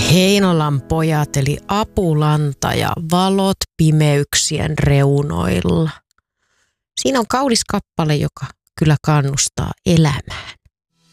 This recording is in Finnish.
Heinolan pojat eli Apulanta ja valot pimeyksien reunoilla. Siinä on kaunis kappale, joka kyllä kannustaa elämään.